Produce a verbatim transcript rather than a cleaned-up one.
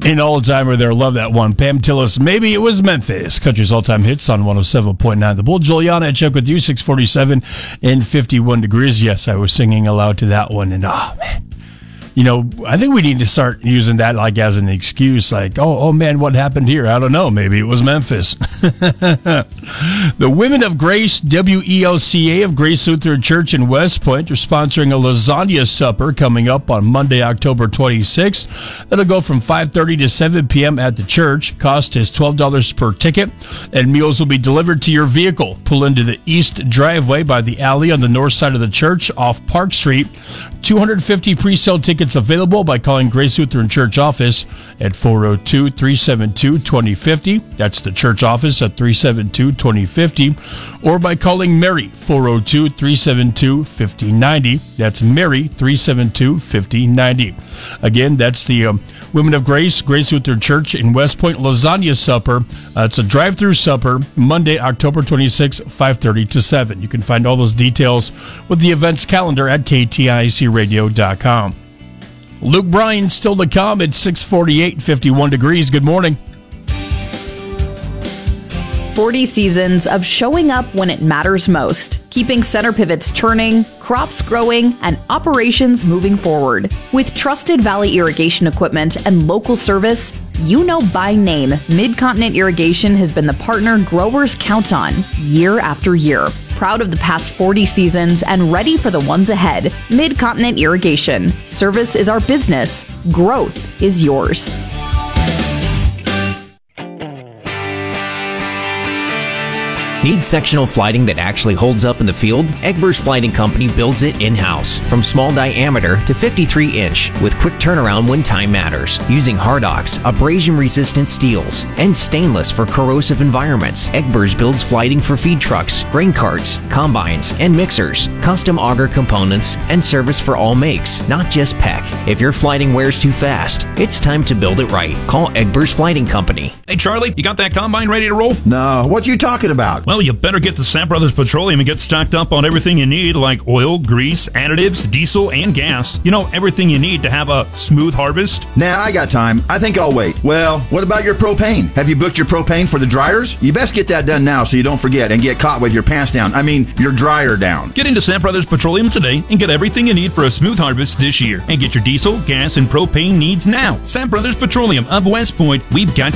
An all-timer there. Love that one. Pam Tillis, Maybe It Was Memphis. Country's all-time hits on one oh seven point nine. The Bull. Juliana, I check with you, six forty-seven and fifty-one degrees. Yes, I was singing aloud to that one. And, oh, man. You know, I think we need to start using that like as an excuse, like, oh, oh man, what happened here? I don't know. Maybe it was Memphis. The Women of Grace, W E L C A of Grace Lutheran Church in West Point, are sponsoring a lasagna supper coming up on Monday, October twenty-sixth. That'll go from five thirty to seven p.m. at the church. Cost is twelve dollars per ticket, and meals will be delivered to your vehicle. Pull into the east driveway by the alley on the north side of the church off Park Street. two hundred fifty pre-sale tickets available by calling Grace Lutheran Church office at four oh two, three seven two, two oh five oh. That's the church office at three seven two, two oh five oh. Or by calling Mary, four oh two, three seven two, five oh nine oh. That's Mary, three seven two, five oh nine oh. Again, that's the um, Women of Grace, Grace Lutheran Church in West Point lasagna supper. Uh, it's a drive-through supper, Monday, October twenty-sixth, five thirty to seven. You can find all those details with the events calendar at K T I C radio dot com. Luke Bryan still to come at six forty-eight, fifty-one degrees. Good morning. forty seasons of showing up when it matters most, keeping center pivots turning, crops growing, and operations moving forward. With trusted Valley Irrigation equipment and local service, you know by name, Mid-Continent Irrigation has been the partner growers count on year after year. Proud of the past forty seasons and ready for the ones ahead. Mid-Continent Irrigation. Service is our business. Growth is yours. Need sectional flighting that actually holds up in the field? Egbers Flighting Company builds it in-house, from small diameter to fifty-three inch, with quick turnaround when time matters. Using Hardox, abrasion-resistant steels, and stainless for corrosive environments, Egbers builds flighting for feed trucks, grain carts, combines, and mixers, custom auger components, and service for all makes, not just P E C. If your flighting wears too fast, it's time to build it right. Call Egbers Flighting Company. Hey, Charlie, you got that combine ready to roll? No, what you talking about? Well, you better get to Sam Brothers Petroleum and get stocked up on everything you need, like oil, grease, additives, diesel, and gas. You know, everything you need to have a smooth harvest. Nah, I got time. I think I'll wait. Well, what about your propane? Have you booked your propane for the dryers? You best get that done now so you don't forget and get caught with your pants down. I mean, your dryer down. Get into Sam Brothers Petroleum today and get everything you need for a smooth harvest this year. And get your diesel, gas, and propane needs now. Sam Brothers Petroleum of West Point. We've got